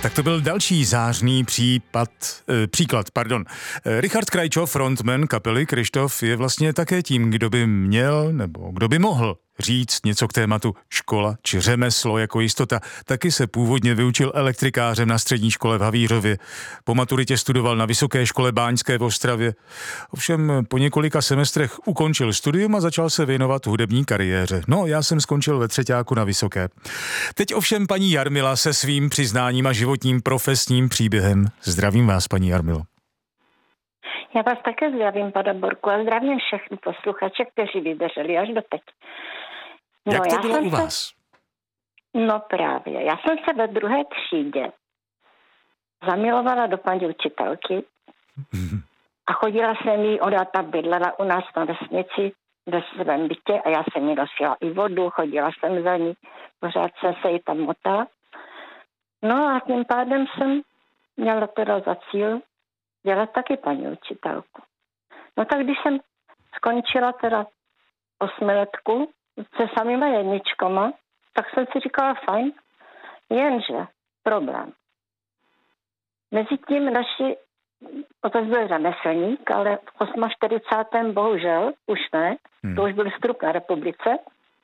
Tak to byl další zářný příklad. Richard Krajčov, frontman kapely Kryštof, je vlastně také tím, kdo by měl nebo kdo by mohl říct něco k tématu škola či řemeslo jako jistota. Taky se původně vyučil elektrikářem na střední škole v Havířově. Po maturitě studoval na Vysoké škole báňské v Ostravě. Ovšem po několika semestrech ukončil studium a začal se věnovat hudební kariéře. No, já jsem skončil ve třeťáku na Vysoké. Teď ovšem paní Jarmila se svým přiznáním a životním profesním příběhem. Zdravím vás, paní Jarmilo. Já vás také zdravím, pane Borku, a zdravím všechny posluchače, kteří vydrželi až do teď. Jak to bylo u vás? No právě. Já jsem se ve 2. třídě zamilovala do paní učitelky a chodila jsem jí, ona tam bydlela u nás na vesnici ve svém bytě a já jsem jí nosila i vodu, chodila jsem za ní, pořád jsem se jí tam motala. No a tím pádem jsem měla teda za cíl dělat taky paní učitelku. No tak když jsem skončila teda 8letku se samýma jedničkama, tak jsem si říkala fajn, jenže problém. Mezitím naši otec byl řemeslník, ale v 48. bohužel už ne, to už byl vstup na republice,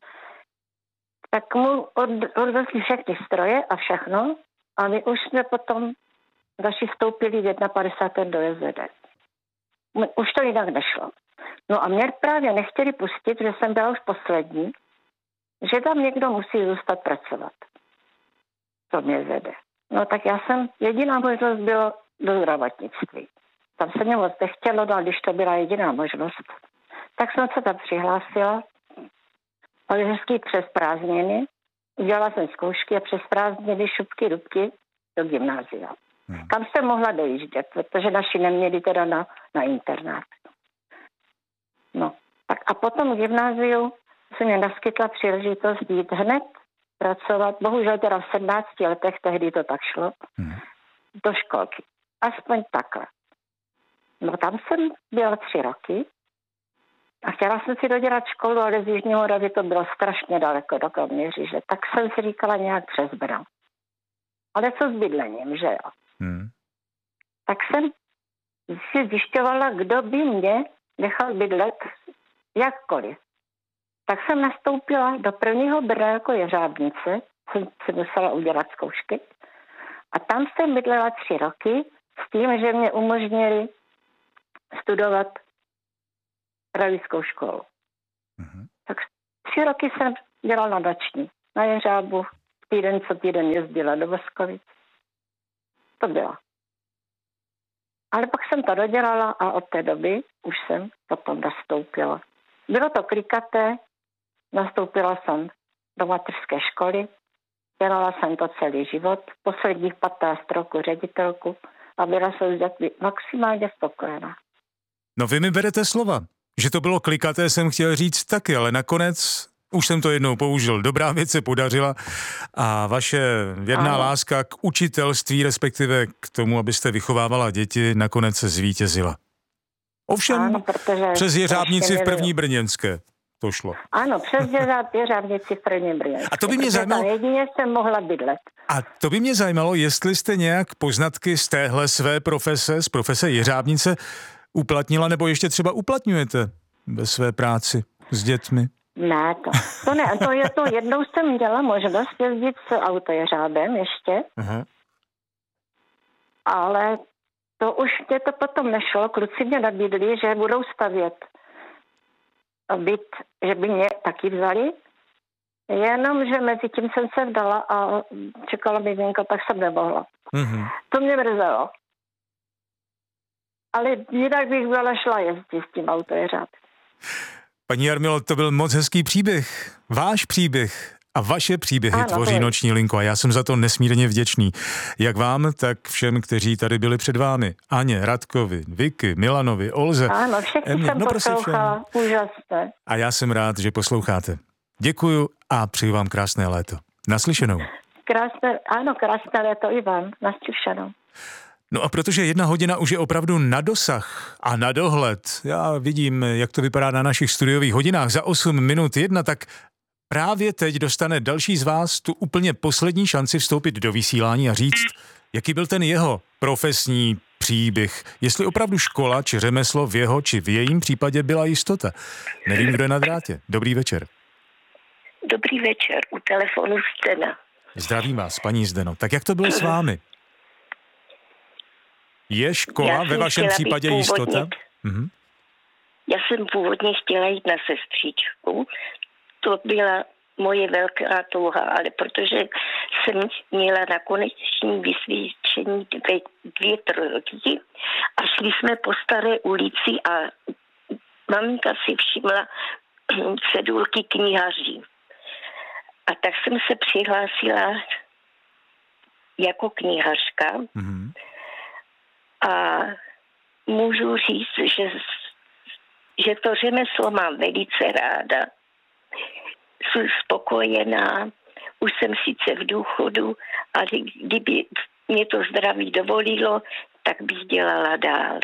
tak mu odvezli všechny stroje a všechno a my už jsme potom naši vstoupili v 51. do JZD. Už to jinak nešlo. No a mě právě nechtěli pustit, že jsem byla už poslední, že tam někdo musí zůstat pracovat. To mě zede. No tak jediná možnost bylo do zdravotnictví. Tam se mě moc nechtělo, no, když to byla jediná možnost. Tak jsem se tam přihlásila, ale hezky přes prázdniny. Udělala jsem zkoušky a přes prázdniny šupky, dubky do gymnázia. Tam jsem mohla dojíždět, protože naši neměli teda na internát. No, tak a potom v gymnáziu se mě naskytla příležitost jít hned pracovat, bohužel teda v 17 letech, tehdy to tak šlo, do školky. Aspoň takhle. No tam jsem byla 3 roky a chtěla jsem si dodělat školu, ale z Jižní Moravy to bylo strašně daleko do Kroměříže. Tak jsem si říkala nějak přes Brno. Ale co s bydlením, že jo? Tak jsem si zjišťovala, kdo by mě nechal bydlet jakkoliv. Tak jsem nastoupila do prvního Brna jako jeřábnice, jsem si musela udělat zkoušky. A tam jsem bydlela 3 roky s tím, že mě umožnili studovat pedagogickou školu. Tak 3 roky jsem dělala noční na jeřábu, týden co týden jezdila do Voskovic. To bylo. Ale pak jsem to dodělala a od té doby už jsem potom nastoupila. Bylo to klikaté, nastoupila jsem do mateřské školy, dělala jsem to celý život, posledních 15 roků ředitelku a byla jsem s dětmi maximálně spokojená. No vy mi berete slova. Že to bylo klikaté, jsem chtěl říct taky, ale nakonec už jsem to jednou použil. Dobrá věc se podařila a vaše věrná láska k učitelství, respektive k tomu, abyste vychovávala děti, nakonec se zvítězila. Ovšem přes jeřábnici v první brněnské to šlo. Ano, přes jeřábnici v první brněnské. A to by mě zajímalo. Jedině jsem mohla bydlet. A to by mě zajímalo, jestli jste nějak poznatky z téhle své profese, z profese jeřábnice, uplatnila nebo ještě třeba uplatňujete ve své práci s dětmi? Ne, to ne. To jednou jsem měla možnost jezdit s autojeřábem ještě. Ale to už mě to potom nešlo. Kluci mě nabídli, že budou stavět byt, že by mě taky vzali. Jenomže mezi tím jsem se vdala a čekala miminko, tak jsem nemohla. To mě mrzelo. Ale jinak bych byla šla jezdit s tím autojeřábem. Paní Jarmilo, to byl moc hezký příběh. Váš příběh a vaše příběhy tvoří Noční linku a já jsem za to nesmírně vděčný. Jak vám, tak všem, kteří tady byli před vámi. Aně, Radkovi, Vicky, Milanovi, Olze. Ano, všechny jsem poslouchala, úžasné. A já jsem rád, že posloucháte. Děkuju a přeju vám krásné léto. Naslyšenou. Krásné léto i vám. Naslyšenou. No a protože 1 hodina už je opravdu na dosah a na dohled, já vidím, jak to vypadá na našich studiových hodinách, za 8 minut 1, tak právě teď dostane další z vás tu úplně poslední šanci vstoupit do vysílání a říct, Jaký byl ten jeho profesní příběh? Jestli opravdu škola či řemeslo v jeho či v jejím případě byla jistota? Nevím, kdo je na drátě. Dobrý večer. Dobrý večer, u telefonu Zdena. Zdravím vás, paní Zdeno. Tak jak to bylo s vámi? Je škola ve vašem případě jistota? Já jsem původně chtěla jít na sestřičku. To byla moje velká touha, ale protože jsem měla na koneční vysvědčení 2 trojky a šli jsme po staré ulici a maminka si všimla cedulky knihaří. A tak jsem se přihlásila jako knihařka a můžu říct, že to řemeslo mám velice ráda. Jsem spokojená, už jsem sice v důchodu, ale kdyby mě to zdraví dovolilo, tak bych dělala dál.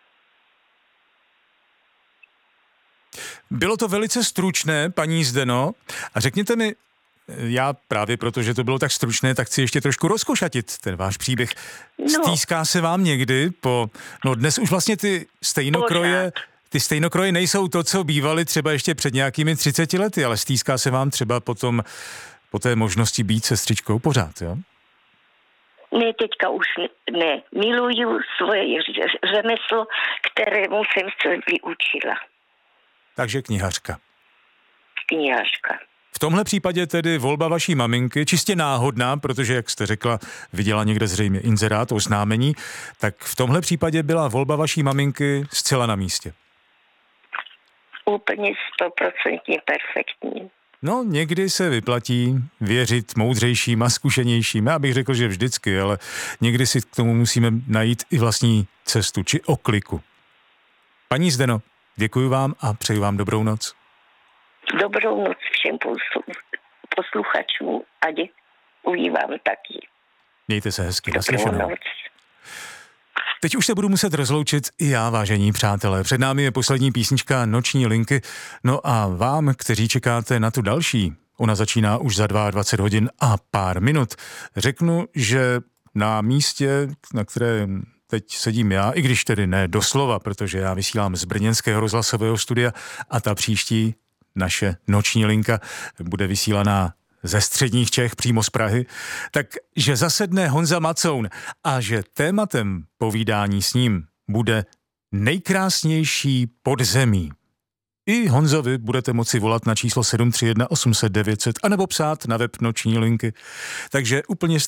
Bylo to velice stručné, paní Zdeno, a řekněte mi, já právě protože to bylo tak stručné, tak chci ještě trošku rozkošatit ten váš příběh. Stýská se vám někdy dnes už vlastně ty stejnokroje nejsou to, co bývaly třeba ještě před nějakými 30 lety, ale stýská se vám třeba potom po té možnosti být sestřičkou pořád, jo? Ne, teďka už ne. Miluju svoje řemeslo, kterému jsem se vyučila. Takže knihařka. Knihařka. V tomhle případě tedy volba vaší maminky, čistě náhodná, protože, jak jste řekla, viděla někde zřejmě inzerát, oznámení, tak v tomhle případě byla volba vaší maminky zcela na místě. Úplně 100% perfektní. No, někdy se vyplatí věřit moudřejším a zkušenějším. Já bych řekl, že vždycky, ale někdy si k tomu musíme najít i vlastní cestu či okliku. Paní Zdeno, děkuji vám a přeji vám dobrou noc. Dobrou noc všem posluchačům a děkuji vám taky. Mějte se hezky, naslyšenou. Teď už se budu muset rozloučit i já, vážení přátelé. Před námi je poslední písnička Noční linky. No a vám, kteří čekáte na tu další, ona začíná už za 22 hodin a pár minut, řeknu, že na místě, na které teď sedím já, i když tedy ne doslova, protože já vysílám z brněnského rozhlasového studia a ta příští naše noční linka bude vysílaná ze středních Čech, přímo z Prahy, takže zasedne Honza Macoun a že tématem povídání s ním bude nejkrásnější podzemí. I Honzovi budete moci volat na číslo 731 800 900 anebo psát na web noční linky. Takže úplně